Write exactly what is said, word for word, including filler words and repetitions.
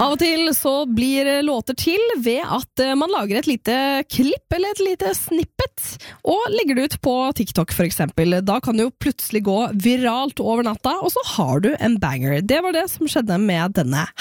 Av og til så blir låter til ved at man lager et lite klipp eller et lite snippet og legger det ut på TikTok for eksempel. Da kan det jo plutselig gå viralt over natta, og så har du en banger. Det var det som skjedde med denne